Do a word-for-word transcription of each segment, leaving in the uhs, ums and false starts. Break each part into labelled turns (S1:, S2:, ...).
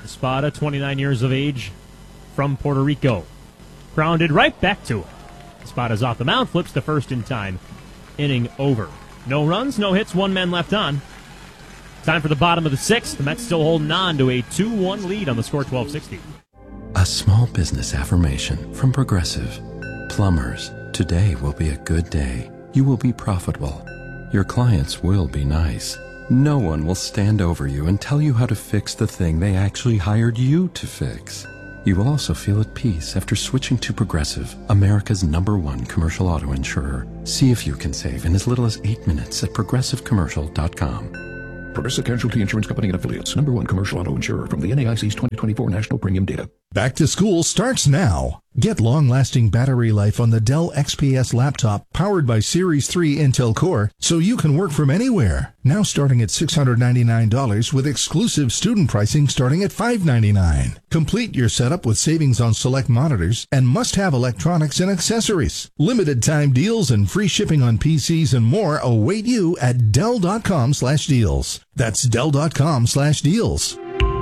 S1: Espada, twenty-nine years of age, from Puerto Rico. Grounded right back to him. Espada's off the mound, flips to first in time. Inning over. No runs, no hits, one man left on. Time for the bottom of the sixth. The Mets still holding on to a two one lead on the score, twelve sixty.
S2: A small business affirmation from Progressive. Plumbers, today will be a good day. You will be profitable. Your clients will be nice. No one will stand over you and tell you how to fix the thing they actually hired you to fix. You will also feel at peace after switching to Progressive, America's number one commercial auto insurer. See if you can save in as little as eight minutes at progressive commercial dot com.
S3: Progressive Casualty Insurance Company and Affiliates, number one commercial auto insurer from the N A I C's twenty twenty-four National Premium Data.
S4: Back to school starts now. Get long-lasting battery life on the Dell X P S laptop powered by Series three Intel Core so you can work from anywhere. Now starting at six hundred ninety-nine dollars with exclusive student pricing starting at five hundred ninety-nine dollars. Complete your setup with savings on select monitors and must-have electronics and accessories. Limited time deals and free shipping on P Cs and more await you at Dell.com slash deals. That's Dell.com slash deals.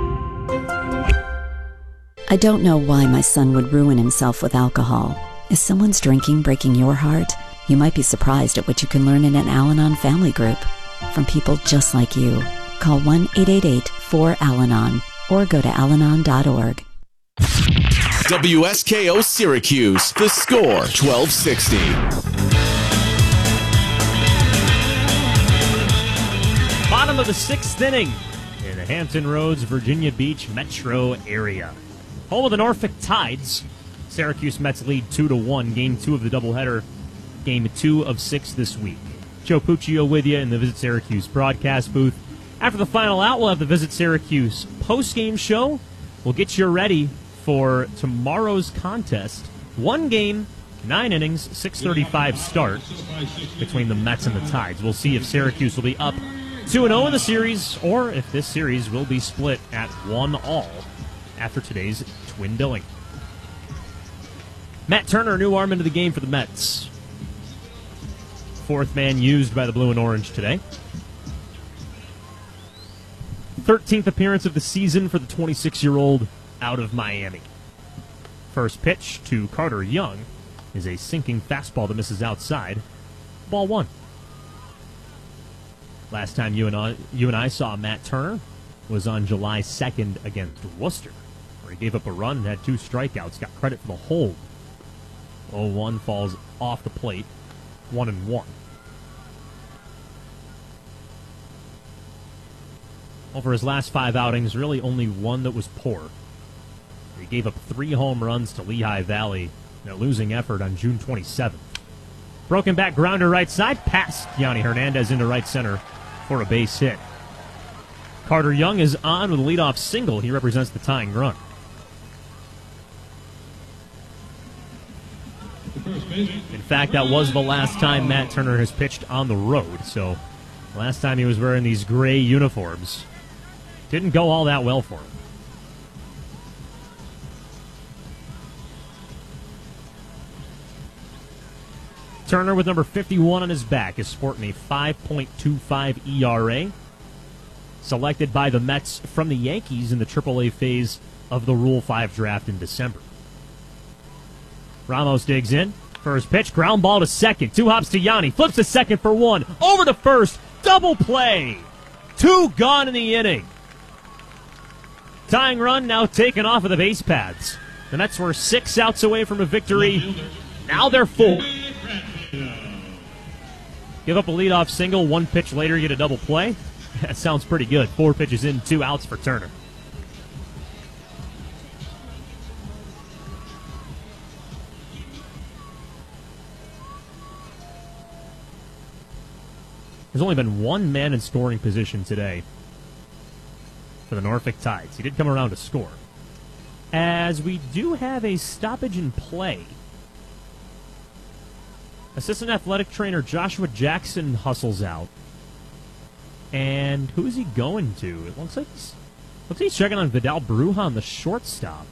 S5: I don't know why my son would ruin himself with alcohol. Is someone's drinking breaking your heart? You might be surprised at what you can learn in an Al-Anon family group from people just like you. Call one eight eight eight four Al Anon or go to al anon dot org.
S6: W S K O Syracuse, the score, twelve sixty.
S1: Bottom of the sixth inning in the Hampton Roads, Virginia Beach metro area. Home of the Norfolk Tides. Syracuse Mets lead two to one. Game two of the doubleheader. Game two of six this week. Joe Puccio with you in the Visit Syracuse broadcast booth. After the final out, we'll have the Visit Syracuse post-game show. We'll get you ready for tomorrow's contest. One game, nine innings, six thirty-five start between the Mets and the Tides. We'll see if Syracuse will be up two and oh in the series or if this series will be split at one all after today's twin billing. Matt Turner, new arm into the game for the Mets. Fourth man used by the Blue and Orange today. thirteenth appearance of the season for the twenty-six-year-old out of Miami. First pitch to Carter Young is a sinking fastball that misses outside. Ball one. Last time you and I, you and I saw Matt Turner was on July second against Worcester, where he gave up a run and had two strikeouts, got credit for the hold. oh one falls off the plate, one and one. Over his last five outings, really only one that was poor. He gave up three home runs to Lehigh Valley in a losing effort on June twenty-seventh. Broken back grounder right side, past Yanni Hernandez into right center for a base hit. Carter Young is on with a leadoff single. He represents the tying run. In fact, that was the last time Matt Turner has pitched on the road. So, last time he was wearing these gray uniforms. Didn't go all that well for him. Turner with number fifty-one on his back is sporting a five point two five E R A. Selected by the Mets from the Yankees in the triple A phase of the Rule five draft in December. Ramos digs in. First pitch, ground ball to second. Two hops to Yanni. Flips to second for one. Over to first. Double play. Two gone in the inning. Tying run now taken off of the base paths. The Mets were six outs away from a victory. Now they're four. Give up a leadoff single. One pitch later, get a double play. That sounds pretty good. Four pitches in, two outs for Turner. There's only been one man in scoring position today for the Norfolk Tides. He did come around to score. As we do have a stoppage in play. Assistant athletic trainer Joshua Jackson hustles out. And who is he going to? It looks like he's, looks like he's checking on Vidal Brujan, the shortstop.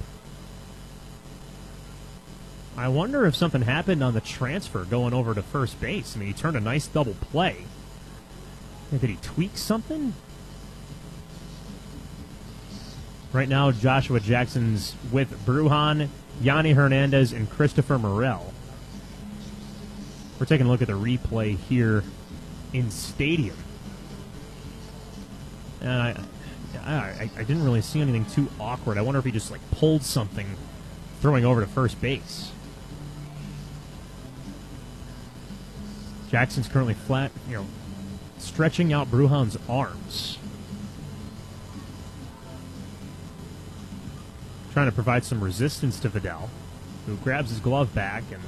S1: I wonder if something happened on the transfer going over to first base. I mean, he turned a nice double play. Did he tweak something? Right now, Joshua Jackson's with Brujan, Yanni Hernandez, and Christopher Morel. We're taking a look at the replay here in Stadium. And I, I, I didn't really see anything too awkward. I wonder if he just like pulled something throwing over to first base. Jackson's currently flat, you know, stretching out Brujan's arms. Trying to provide some resistance to Vidal, who grabs his glove back, and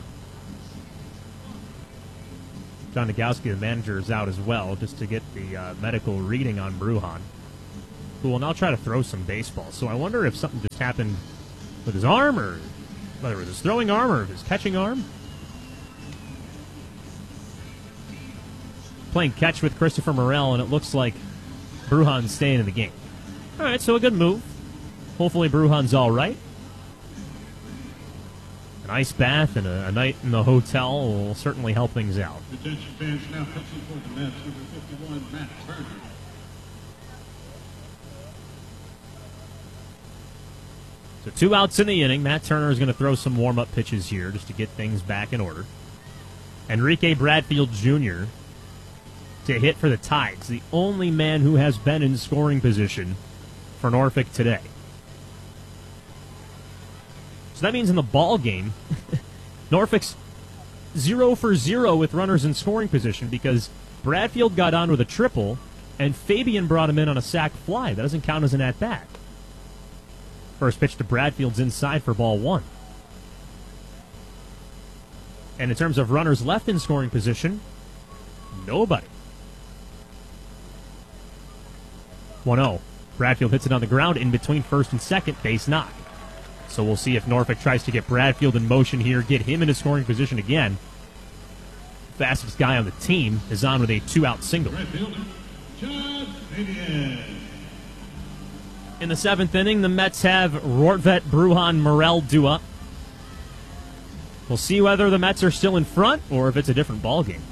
S1: John Nagowski, the manager, is out as well, just to get the uh, medical reading on Brujan, who will now try to throw some baseballs. So I wonder if something just happened with his arm, or whether it was his throwing arm or his catching arm. Playing catch with Christopher Morel, and it looks like Brujan's staying in the game. All right, so a good move. Hopefully Brujan's all right. An ice bath and a, a night in the hotel will certainly help things out.
S7: Attention fans, now pitching for the Mets, number fifty-one, Matt Turner.
S1: So two outs in the inning. Matt Turner is going to throw some warm-up pitches here just to get things back in order. Enrique Bradfield Junior to hit for the Tides, the only man who has been in scoring position for Norfolk today. So that means in the ball game, Norfolk's zero for zero with runners in scoring position because Bradfield got on with a triple and Fabian brought him in on a sac fly. That doesn't count as an at-bat. First pitch to Bradfield's inside for ball one. And in terms of runners left in scoring position, nobody. one oh. Bradfield hits it on the ground in between first and second, base knock. So we'll see if Norfolk tries to get Bradfield in motion here, get him into scoring position again. Fastest guy on the team is on with a two-out single.
S7: Right fielder, John Fabian.
S1: In the seventh inning, the Mets have Rortvedt, Brujan, Morel due up. We'll see whether the Mets are still in front or if it's a different ball game.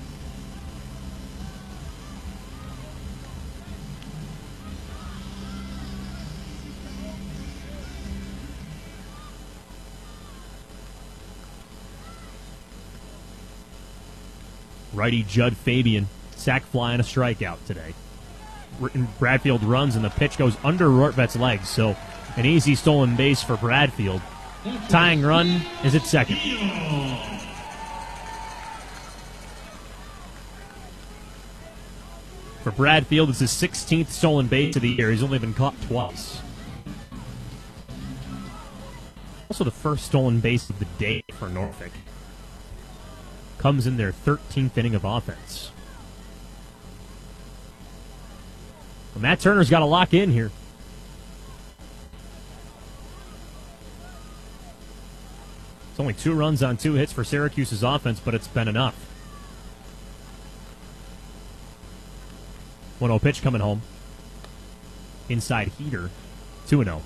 S1: Righty Judd Fabian, sac fly and a strikeout today. Bradfield runs and the pitch goes under Rortvedt's legs, so an easy stolen base for Bradfield. Tying run is at second. For Bradfield, it's his sixteenth stolen base of the year. He's only been caught twice. Also the first stolen base of the day for Norfolk. Comes in their thirteenth inning of offense. Well, Matt Turner's got to lock in here. It's only two runs on two hits for Syracuse's offense, but it's been enough. one oh pitch coming home. Inside heater, two and oh.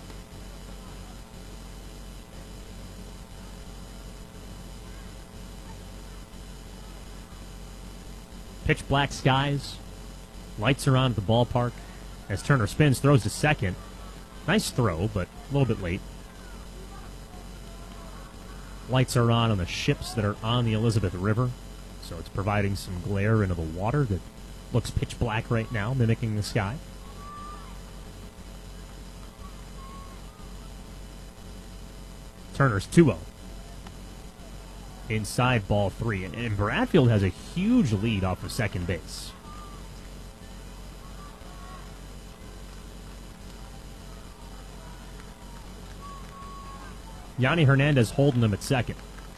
S1: Pitch black skies. Lights are on at the ballpark as Turner spins, throws to second. Nice throw, but a little bit late. Lights are on on the ships that are on the Elizabeth River, so it's providing some glare into the water that looks pitch black right now, mimicking the sky. Turner's two oh. Inside ball three. And, and Bradfield has a huge lead off of second base. Yanni Hernandez holding him at second.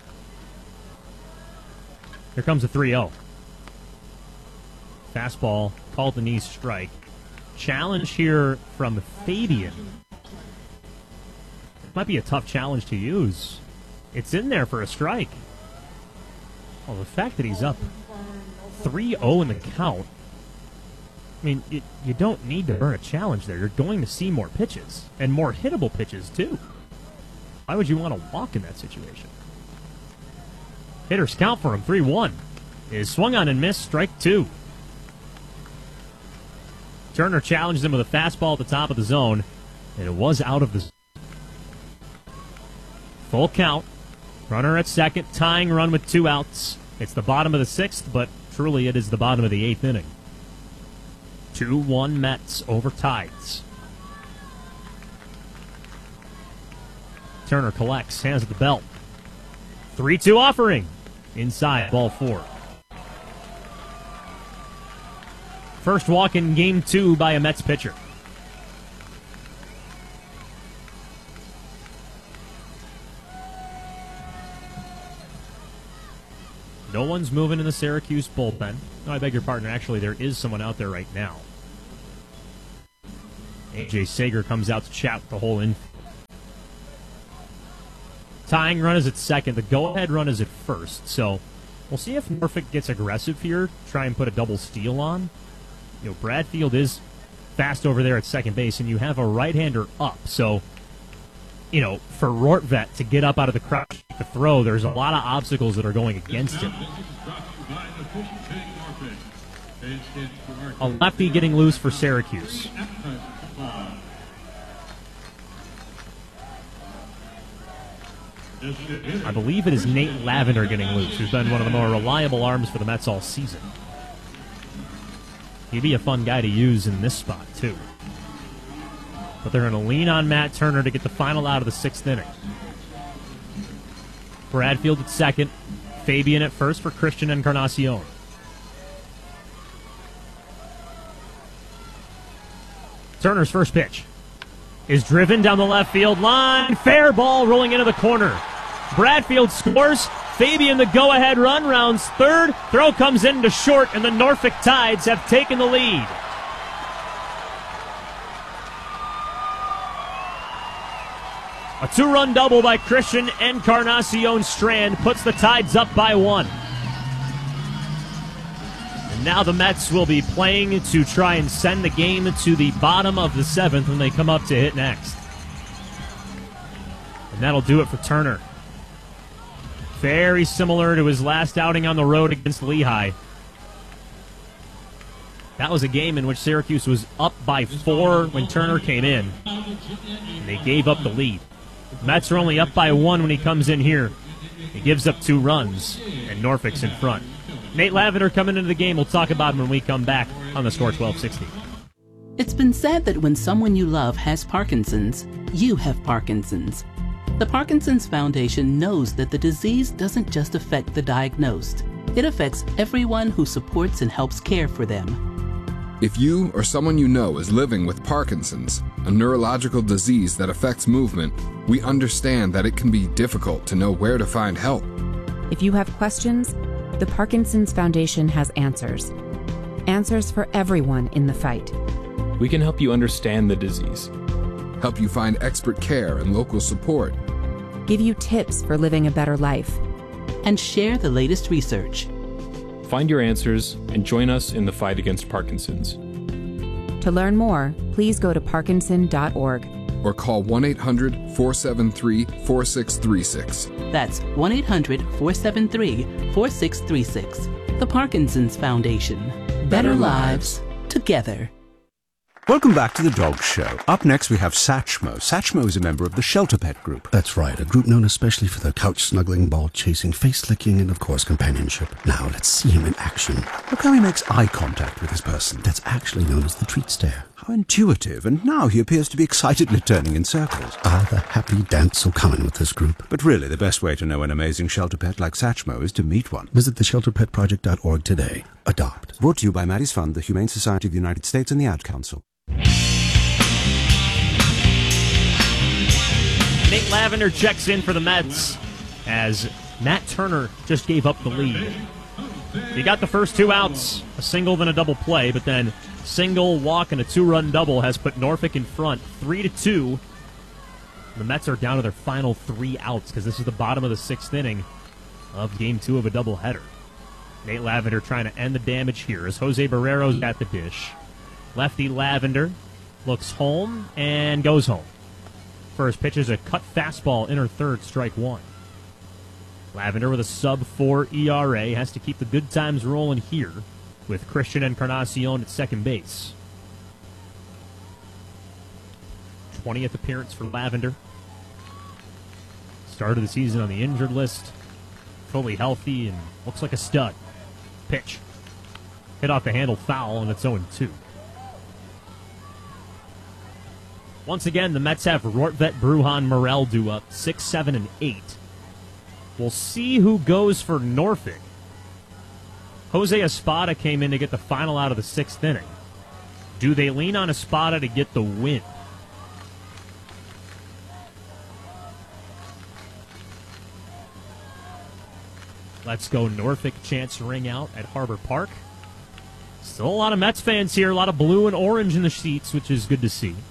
S1: Here comes a three oh. Fastball, called the knee strike. Challenge here from Fabian. Might be a tough challenge to use. It's in there for a strike. Well, the fact that he's up three oh in the count, I mean, it, you don't need to burn a challenge there. You're going to see more pitches, and more hittable pitches, too. Why would you want to walk in that situation? Hitters count for him, three one. Is swung on and missed, strike two. Turner challenged him with a fastball at the top of the zone, And it was out of the full count. Runner at second, tying run with two outs. It's the bottom of the sixth, but truly it is the bottom of the eighth inning. two one Mets over Tides. Turner collects, hands at the belt. three two offering. Inside, ball four. First walk in game two by a Mets pitcher. No one's moving in the Syracuse bullpen. No, I beg your pardon. Actually, there is someone out there right now. A J Sager comes out to chat with the whole infield. Tying run is at second. The go-ahead run is at first. So we'll see if Norfolk gets aggressive here. Try and put a double steal on. You know, Bradfield is fast over there at second base, and you have a right-hander up. So, you know, for Rortvet to get up out of the crouch to throw, there's a lot of obstacles that are going against him. A lefty getting loose for Syracuse. I believe it is Nate Lavender getting loose, who's been one of the more reliable arms for the Mets all season. He'd be a fun guy to use in this spot, too. But they're going to lean on Matt Turner to get the final out of the sixth inning. Bradfield at second. Fabian at first for Christian Encarnacion. Turner's first pitch is driven down the left field line. Fair ball rolling into the corner. Bradfield scores. Fabian, the go-ahead run, rounds third. Throw comes into short, and the Norfolk Tides have taken the lead. A two-run double by Christian Encarnacion Strand puts the Tides up by one. And now the Mets will be playing to try and send the game to the bottom of the seventh when they come up to hit next. And that'll do it for Turner. Very similar to his last outing on the road against Lehigh. That was a game in which Syracuse was up by four when Turner came in. And they gave up the lead. Mets are only up by one when he comes in here. He gives up two runs, and Norfolk's in front. Nate Lavender coming into the game. We'll talk about him when we come back on the Score twelve sixty.
S8: It's been said that when someone you love has Parkinson's, you have Parkinson's. The Parkinson's Foundation knows that the disease doesn't just affect the diagnosed. It affects everyone who supports and helps care for them.
S9: If you or someone you know is living with Parkinson's, a neurological disease that affects movement, we understand that it can be difficult to know where to find help.
S10: If you have questions, the Parkinson's Foundation has answers. Answers for everyone in the fight.
S11: We can help you understand the disease.
S9: Help you find expert care and local support.
S10: Give you tips for living a better life.
S8: And share the latest research.
S11: Find your answers and join us in the fight against Parkinson's.
S10: To learn more, please go to parkinson dot org.
S9: Or call one eight hundred, four seven three, four six three six.
S8: That's one eight hundred, four seven three, four six three six. The Parkinson's Foundation. Better, Better lives together.
S12: Welcome back to the Dog Show. Up next we have Satchmo. Satchmo is a member of the Shelter Pet Group.
S13: That's right, a group known especially for their couch-snuggling, ball-chasing, face-licking, and of course companionship. Now let's see him in action.
S12: Look how he makes eye contact with his person.
S13: That's actually known as the treat stare.
S12: How intuitive, and now he appears to be excitedly turning in circles.
S13: Ah, the happy dance will come in with this group.
S12: But really, the best way to know an amazing shelter pet like Satchmo is to meet one.
S13: Visit the shelter pet project dot org today. Adopt.
S12: Brought to you by Maddie's Fund, the Humane Society of the United States, and the Ad Council.
S1: Nate Lavender checks in for the Mets as Matt Turner just gave up the lead. He got the first two outs, a single then a double play, but then single, walk, and a two-run double has put Norfolk in front, three to two. The Mets are down to their final three outs because this is the bottom of the sixth inning of game two of a doubleheader. Nate Lavender trying to end the damage here as Jose Barrero's at the dish. Lefty Lavender looks home and goes home. First pitch is a cut fastball, inner third, strike one. Lavender with a sub four E R A has to keep the good times rolling here with Christian Encarnacion at second base. twentieth appearance for Lavender. Started the season on the injured list. Fully healthy and looks like a stud. Pitch. Hit off the handle, foul, and it's oh two. Once again, the Mets have Rortvet, Bruhan, Morel due up, six, seven, and eight. We'll see who goes for Norfolk. Jose Espada came in to get the final out of the sixth inning. Do they lean on Espada to get the win? Let's go Norfolk chance ring out at Harbor Park. Still a lot of Mets fans here, a lot of blue and orange in the seats, which is good to see.